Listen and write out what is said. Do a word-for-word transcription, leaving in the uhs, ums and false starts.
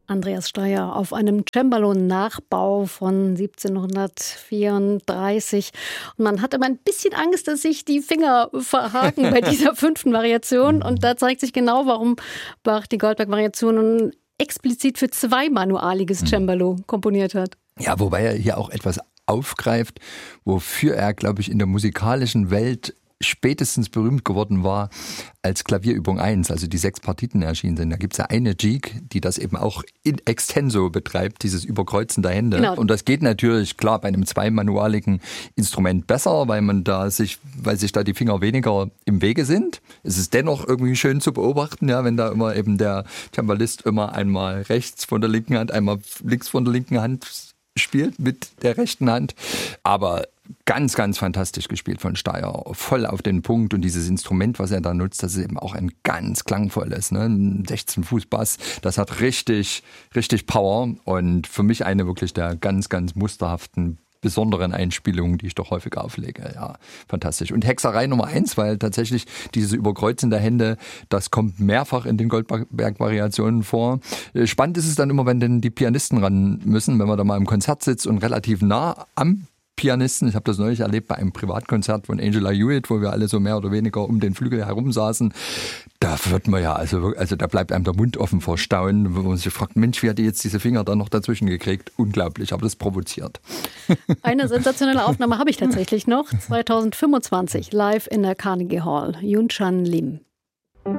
Andreas Steier auf einem Cembalo-Nachbau von siebzehnhundertvierunddreißig. Und man hat immer ein bisschen Angst, dass sich die Finger verhaken bei dieser fünften Variation. Und da zeigt sich genau, warum Bach die Goldberg-Variationen explizit für zwei manualiges Cembalo komponiert hat. Ja, wobei er hier auch etwas aufgreift, wofür er, glaube ich, in der musikalischen Welt spätestens berühmt geworden war, als Klavierübung eins, also die sechs Partiten erschienen sind. Da gibt es ja eine Gigue, die das eben auch in extenso betreibt, dieses Überkreuzen der Hände. Genau. Und das geht natürlich, klar, bei einem zweimanualigen Instrument besser, weil man da sich, weil sich da die Finger weniger im Wege sind. Es ist dennoch irgendwie schön zu beobachten, ja, wenn da immer eben der Cembalist immer einmal rechts von der linken Hand, einmal links von der linken Hand spielt mit der rechten Hand. Aber ganz, ganz fantastisch gespielt von Steier. Voll auf den Punkt. Und dieses Instrument, was er da nutzt, das ist eben auch ein ganz klangvolles, ne? Ein sechzehn Fuß Bass. Das hat richtig, richtig Power. Und für mich eine wirklich der ganz, ganz musterhaften, besonderen Einspielungen, die ich doch häufig auflege. Ja, fantastisch. Und Hexerei Nummer eins, weil tatsächlich dieses Überkreuzen der Hände, das kommt mehrfach in den Goldberg-Variationen vor. Spannend ist es dann immer, wenn denn die Pianisten ran müssen, wenn man da mal im Konzert sitzt und relativ nah am Pianisten. Ich habe das neulich erlebt bei einem Privatkonzert von Angela Hewitt, wo wir alle so mehr oder weniger um den Flügel herum saßen. Da wird man ja, also, also da bleibt einem der Mund offen vor Staunen, wo man sich fragt, Mensch, wie hat die jetzt diese Finger da noch dazwischen gekriegt? Unglaublich, aber das provoziert. Eine sensationelle Aufnahme habe ich tatsächlich noch. zweitausendfünfundzwanzig live in der Carnegie Hall. Yoon Chan Lim.